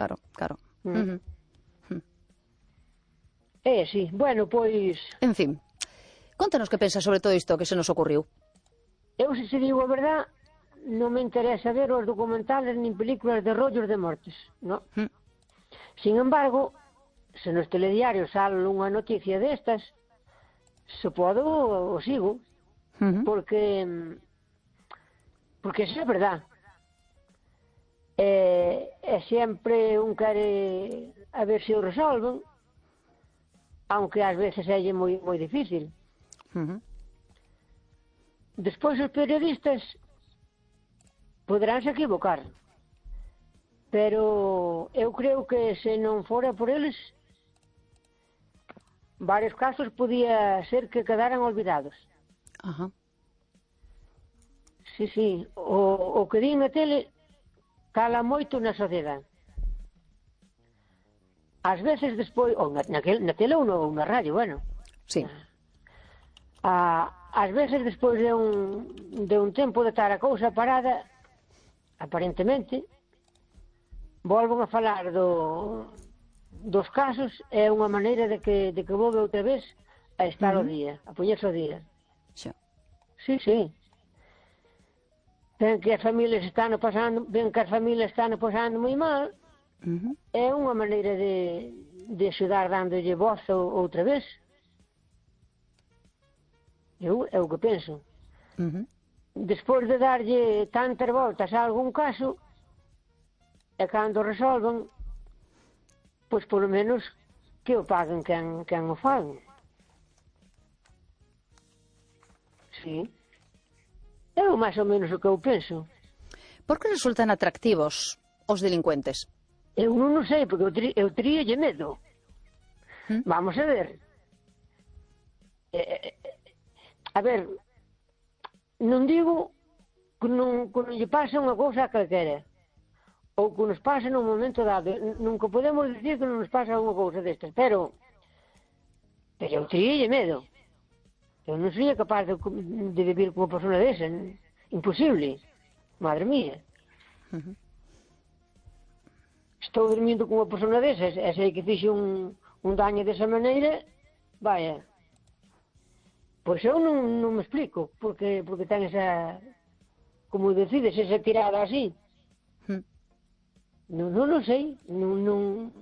claro, claro. Sí, bueno, pois... En fin, contanos que pensas sobre todo isto que se nos ocurriu. Eu, se digo a verdad, non me interesa ver os documentales nin películas de rollos de mortes, non? Sin embargo, se nos telediarios sale unha noticia destas, se podo, o sigo, porque é verdad. E sempre un quere a ver se o resolven, aunque ás veces é moi difícil. Despois os periodistas poderánse equivocar, pero eu creo que se non fora por eles, varios casos podía ser que quedaran olvidados. Sí, o que din na tele cala moito na sociedade. Ás veces despois, ou na tele ou na radio, bueno. Sí. Ás veces despois de un tempo de estar a cousa parada, aparentemente, volven a falar dos casos, é unha maneira de que volve outra vez a estar ao día, a poñerse ao día. Sí. Ven que as familias están pasando moi mal, é unha maneira de axudar dándolle voz outra vez. É o que penso. Despois de darlle tantas voltas a algún caso, e cando resolven, pois polo menos que o paguen quen o fan. Sí. É máis ou menos o que eu penso. Por que resultan atractivos os delincuentes? Eu non sei, porque eu teríalle medo. Vamos a ver. A ver, non digo que non lle pase unha cousa a calquera, ou que nos pase nun momento dado. Nunca podemos dicir que non nos pasa unha cousa destas, pero eu teríalle medo. Eu non sería capaz de vivir con unha persona desa. Imposible. Madre mía. Estou dormindo con unha persona desa, e sei que fixe un daño desa maneira, vaya. Pois eu non me explico porque ten esa, como decides, esa tirada así. Non sei, non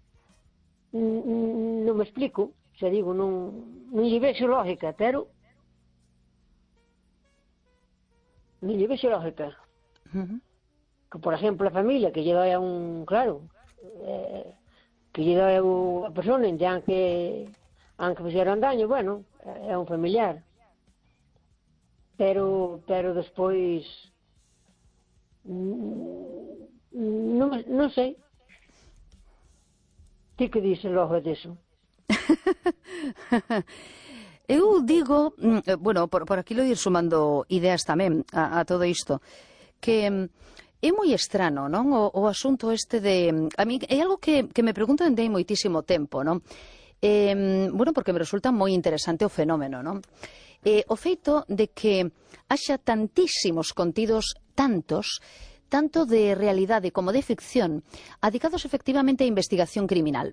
me explico. Xa digo, non lle vexo lógica, pero non lle vexo lógica. Que, por exemplo, a familia que lle doi a un, claro, que lle doi a persona, aunque fixeron daño, bueno, é un familiar. Pero despois non sei. Ti que dices logo disso? Eu digo, bueno, por aquí lo ir sumando ideas tamén a todo isto, que é moi estrano, non? O asunto este de... A mí é algo que me preguntan de moitísimo tempo, non? Bueno, porque me resulta moi interesante o fenómeno, non? O feito de que haxa tantísimos contidos, tanto de realidade como de ficción, adicados efectivamente á investigación criminal.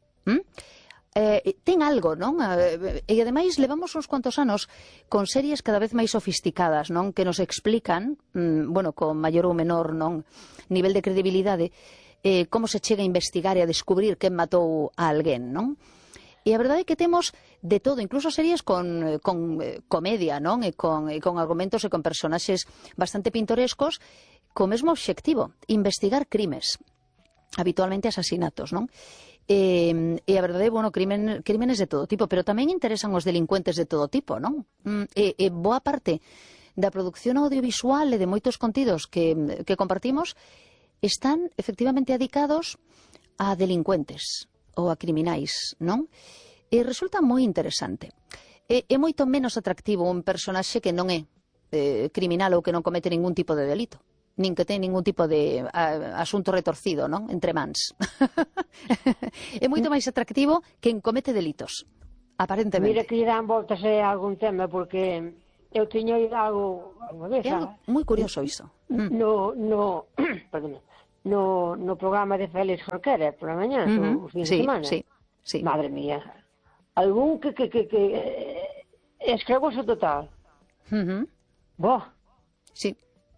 Ten algo, non? E ademais levamos uns cuantos anos con series cada vez máis sofisticadas, non? Que nos explican, bueno, con maior ou menor, non, nivel de credibilidade, como se chega a investigar e a descubrir quen matou a alguén, non? E a verdade é que temos de todo, incluso series con comedia, non? E con argumentos e con personaxes bastante pintorescos, co mesmo obxectivo, investigar crimes, habitualmente asasinatos, non? E a verdade, bueno, crímenes de todo tipo, pero tamén interesan os delincuentes de todo tipo, non? E boa parte da produción audiovisual e de moitos contidos que compartimos están efectivamente adicados a delincuentes ou a criminais, non? E resulta moi interesante. É moito menos atractivo un personaxe que non é criminal ou que non comete ningún tipo de delito, nin que ten ningún tipo de asunto retorcido, non? Entre mans. É moito máis atractivo quen comete delitos, aparentemente. Mira que lle dan voltas a algún tema, porque eu teño oído algo unha vez. É algo moi curioso iso. Perdón, no programa de Félix Jorquera por la mañá, os fines de Sí, semana. sí. Madre mía. Algún que escravoso total. Boh. Sí.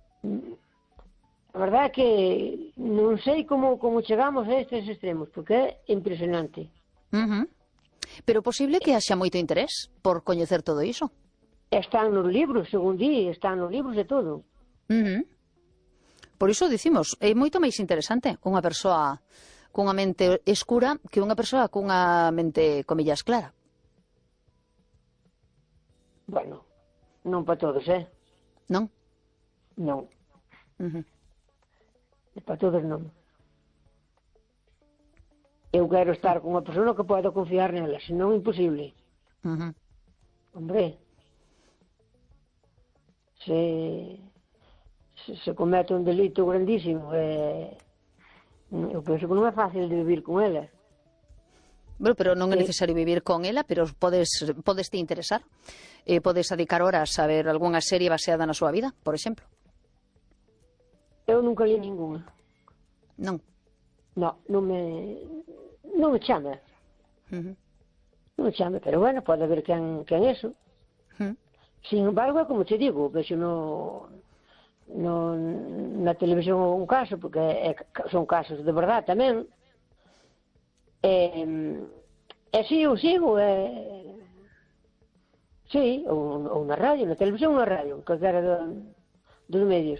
A verdade é que non sei como chegamos a estes extremos, porque é impresionante. Pero posible que haxa moito interés por coñecer todo iso. Están nos libros, según di, están nos libros de todo. Por iso dicimos, é moito máis interesante unha persoa cunha mente escura que unha persoa cunha mente, comillas, clara. Bueno, non para todos, Non? Non. Para todos non. Eu quero estar con unha persona que poda confiar nela, senón imposible. Hombre, se comete un delito grandísimo, eu penso que non é fácil de vivir con ela. Bueno, pero non é necesario vivir con ela, pero podes te interesar. Podes dedicar horas a ver algunha serie baseada na súa vida, por exemplo. Eu nunca li ninguna. Non. Non me chama. Non me chama, pero bueno, pode haber quen eso. Sin embargo, como te digo, vexo na televisión un caso, porque son casos de verdade tamén. Si, eu sigo, sí, ou na radio, na televisión ou na radio, calquera dos medios.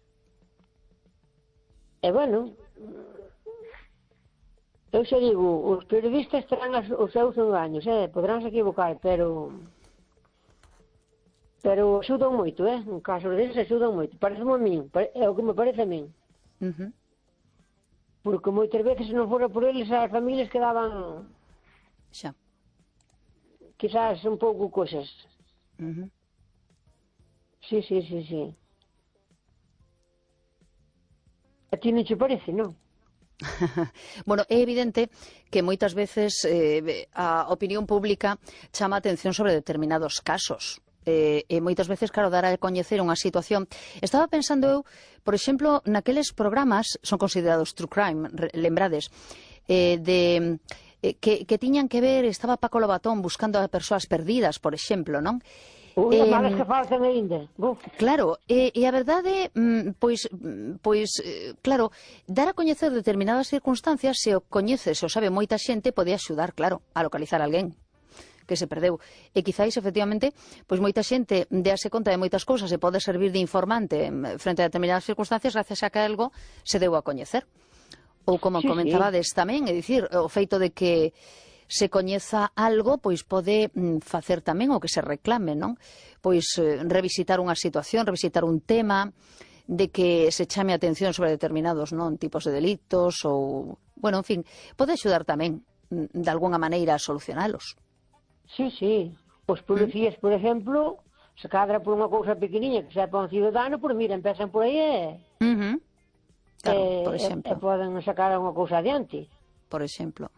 E bueno, eu xa digo, os periodistas terán os seus engaños, podránse equivocar, pero axudan moito, en casos deses axudan moito, pareceme a min, é o que me parece a min. Porque moitas veces se non fora por eles as familias quedaban xa quizás un pouco cosas. Sí. A ti non che parece, non? Bueno, é evidente que moitas veces a opinión pública chama a atención sobre determinados casos. E moitas veces, claro, dar a coñecer unha situación. Estaba pensando eu, por exemplo, naqueles programas, son considerados true crime, lembrades, que tiñan que ver, estaba Paco Lobatón buscando a persoas perdidas, por exemplo, non? As malas que faltan aínda. Claro, e a verdade, claro, dar a coñecer determinadas circunstancias, se o coñece, se o sabe moita xente, pode axudar, claro, a localizar alguén que se perdeu. E quizáis, efectivamente, pois moita xente déase conta de moitas cousas e pode servir de informante frente a determinadas circunstancias gracias a que algo se deu a coñecer. Ou como comentabades tamén, é dicir, o feito de que se coñeza algo, pois pode facer tamén o que se reclame, non? Pois revisitar unha situación, revisitar un tema, de que se chame a atención sobre determinados tipos de delitos ou, bueno, en fin, pode axudar tamén de alguna maneira a solucionalos. Sí. Os policías, por exemplo, se cadra por unha cousa pequeniña que sepa un cidadano, pois mira, empezan por aí Claro, por exemplo. E poden sacar unha cousa adiante. Por exemplo.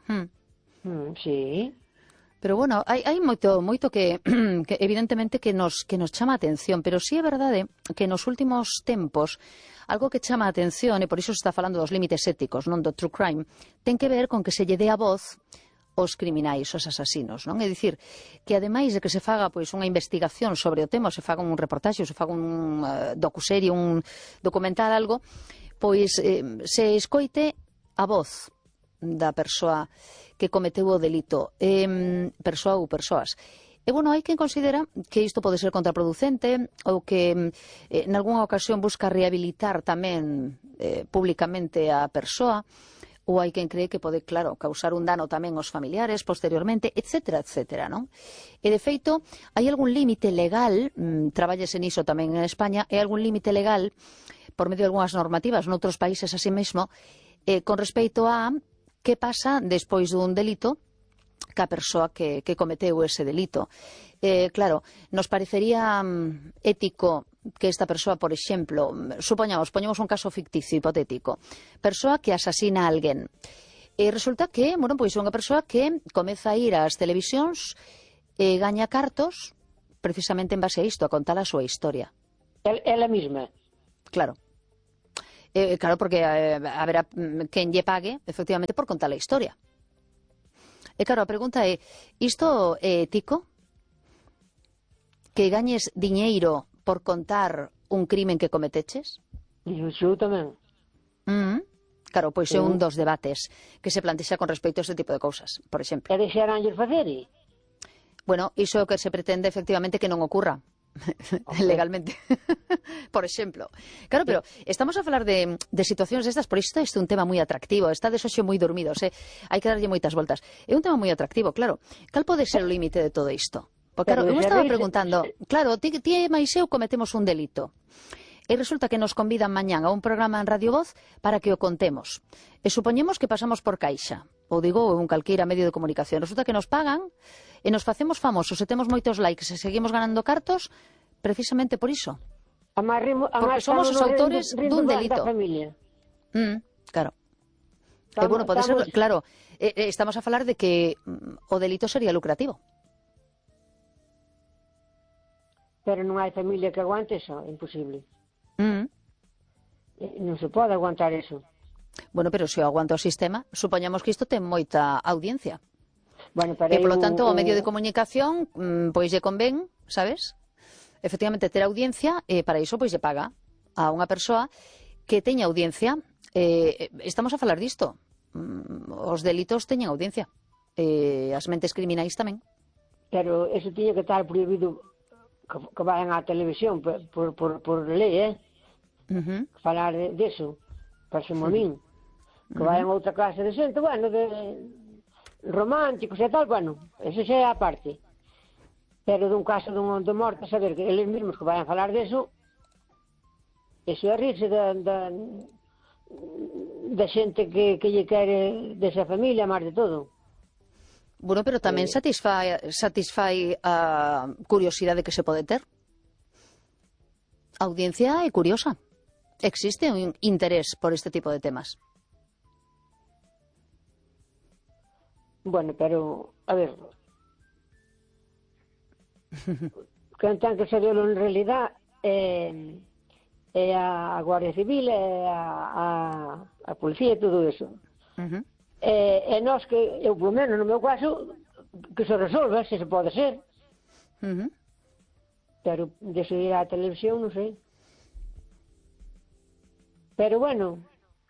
Sí. Pero bueno, hai moito que evidentemente que nos chama a atención, pero sí é verdade que nos últimos tempos algo que chama a atención, e por iso se está falando dos límites éticos, non do true crime, ten que ver con que se lle dé a voz os criminais, os asasinos, non? É dicir, que ademais de que se faga pois unha investigación sobre o tema, se faga un reportaxe, se faga un docuserie, un documental, algo, pois se escoite a voz da persoa que cometeu o delito, persoa ou persoas. E, bueno, hai quen considera que isto pode ser contraproducente ou que en algunha ocasión busca rehabilitar tamén públicamente a persoa, ou hai quen cree que pode, claro, causar un dano tamén aos familiares posteriormente, etcétera, non? E, de feito, hai algún límite legal, traballese niso tamén en España, hai algún límite legal, por medio de algunhas normativas noutros países así mesmo, con respecto a que pasa despois dun delito ca persoa que cometeu ese delito. Claro, nos parecería ético que esta persoa, por exemplo, poñamos un caso ficticio, hipotético, persoa que asasina a alguén. Resulta que, bueno, pois é unha persoa que comeza a ir ás televisións e gaña cartos precisamente en base a isto, a contar a súa historia. Ela mesma. Claro. Claro, porque haberá quen lle pague, efectivamente, por contar a historia. E claro, a pregunta é, isto é ético? Que gañes diñeiro por contar un crimen que cometeches? Yo tamén. Claro, pois é un dos debates que se plantexa con respecto a este tipo de cousas, por exemplo. E deixaránlles facer? Bueno, iso é o que se pretende efectivamente que non ocurra legalmente, por exemplo. Claro, pero estamos a falar de situacións destas, por isto este é un tema moi atractivo, está de xoxo moi dormidos, hai que darlle moitas voltas. É un tema moi atractivo, claro. Cal pode ser o límite de todo isto? Porque, claro, eu me estaba preguntando, claro, ti e máis eu cometemos un delito. E resulta que nos convidan mañán a un programa en Radio Voz para que o contemos. E supoñemos que pasamos por Caixa, ou digo, un calqueira medio de comunicación. Resulta que nos pagan e nos facemos famosos e temos moitos likes e seguimos ganando cartos precisamente por iso. Porque somos os autores dun delito. Claro. E, bueno, pode ser, claro, estamos a falar de que o delito sería lucrativo. Pero non hai familia que aguante eso, é imposible. Non se pode aguantar eso. Bueno, pero se o aguanta o sistema, supoñamos que isto ten moita audiencia. Bueno, e, polo tanto, o medio de comunicación pois lle convén, sabes? Efectivamente, ter audiencia, e para iso pois lle paga a unha persoa que teña audiencia. Estamos a falar disto. Os delitos teñen audiencia. As mentes criminais tamén. Pero eso tiña que estar prohibido que vayan á televisión por lei, falar deso, parece a min. Que vayan a outra clase de xente, bueno, de románticos e tal, bueno, eso xa é a parte. Pero dun caso de morte, saber que eles mesmos que vayan a falar deso, eso é rirse da xente que lle quere desa familia, máis de todo. Bueno, pero tamén satisfai a curiosidade que se pode ter. A audiencia é curiosa. Existe un interés por este tipo de temas. Bueno, pero, a ver, quen ten que saberlo en realidad é a Guardia Civil, é a Policía e todo eso. E nós que, eu polo menos no meu caso, que se resolva, se pode ser. Pero de seguir á televisión, non sei. Pero bueno,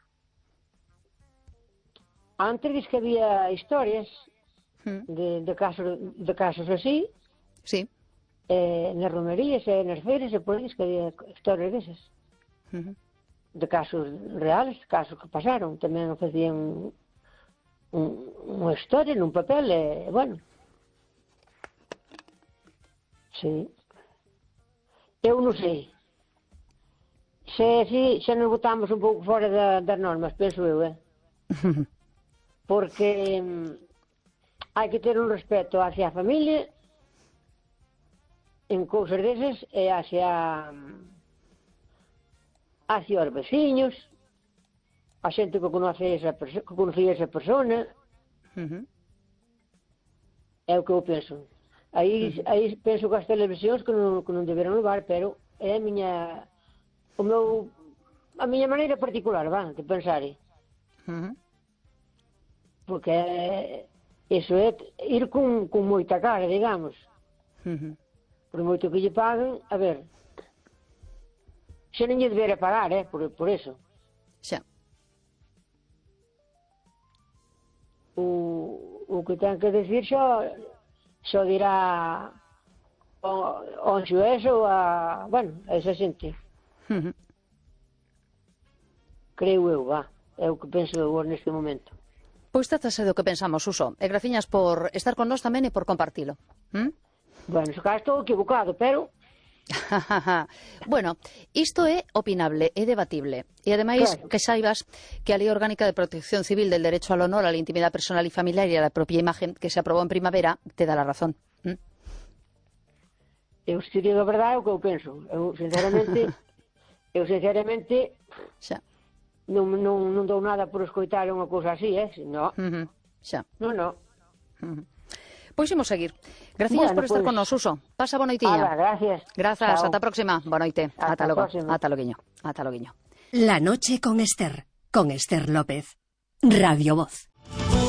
antes diz que había historias de casos así. Sí. Nas romerías e nas feiras, e por diz que había historias desas. De casos reales, casos que pasaron. Tamén facían unha historia nun papel, e, bueno. Sí. Eu non sei. Se nos botamos un pouco fora das normas, penso eu, porque hai que ter un respeto hacia a familia en cousas desas e hacia os veciños, a xente que conocía esa persona. É o que eu penso. Aí penso que as televisións que non deberan levar, pero é a miña maneira particular, de pensar. Porque iso é ir con moita cara, digamos. Por moito que lle paguen, a ver, xe non lle debera pagar, por eso. Xa. O que ten que decir xo dirá o xuez ou a esa xente. Creo eu, é o que penso eu neste momento. Pois trátase do que pensamos, Suso. E graciñas por estar con nós tamén e por compartilo. Bueno, se cá estou equivocado, pero... Bueno, isto é opinable, é debatible. E ademais, claro, que saibas que a Lei Orgánica de Protección Civil del Derecho al Honor, a la Intimidad Personal y Familiar y a la propia imagen que se aprobou en primavera, te dá la razón. Eu, se digo a verdade, é o que eu penso. Eu, sinceramente, non dou nada por escoitar unha cousa así, no. Xa. No. Pois imos seguir. Gracias por estar con nos, Suso. Pasa boa noitiña. Gracias. Grazas, ata a próxima. Boa noite. Ata logo. Ata loguiño. La noche con Esther López. Radio Voz.